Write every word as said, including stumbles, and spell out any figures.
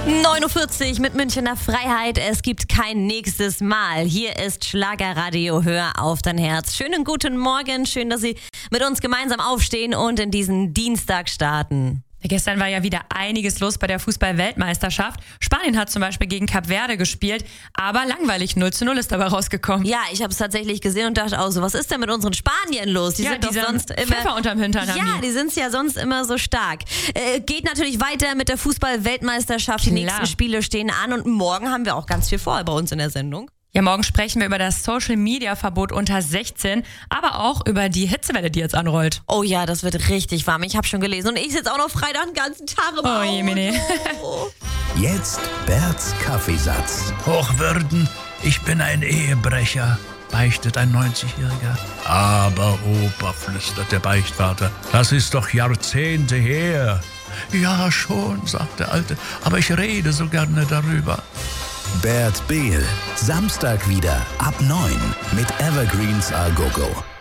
neun Uhr vierzig mit Münchener Freiheit. Es gibt kein nächstes Mal. Hier ist Schlagerradio. Hör auf dein Herz. Schönen guten Morgen. Schön, dass Sie mit uns gemeinsam aufstehen und in diesen Dienstag starten. Gestern war ja wieder einiges los bei der Fußball-Weltmeisterschaft. Spanien hat zum Beispiel gegen Kap Verde gespielt, aber langweilig, null zu null ist dabei rausgekommen. Ja, ich habe es tatsächlich gesehen und dachte auch so, was ist denn mit unseren Spaniern los? Die ja, sind die doch sonst immer Pfeffer unterm Hintern haben Ja, die. die sind ja sonst immer so stark. Äh, geht natürlich weiter mit der Fußball-Weltmeisterschaft. Die Klar. nächsten Spiele stehen an und morgen haben wir auch ganz viel vor bei uns in der Sendung. Ja, morgen sprechen wir über das Social-Media-Verbot unter sechzehn, aber auch über die Hitzewelle, die jetzt anrollt. Oh ja, das wird richtig warm. Ich habe schon gelesen. Und ich sitze auch noch Freitag den ganzen Tag im Oh je, Mene. Auto. Jetzt Berts Kaffeesatz. Hochwürden, ich bin ein Ehebrecher, beichtet ein neunzigjähriger. Aber Opa, flüstert der Beichtvater, das ist doch Jahrzehnte her. Ja schon, sagt der Alte, aber ich rede so gerne darüber. Bert Behl, Samstag wieder ab neun mit Evergreens A Go Go.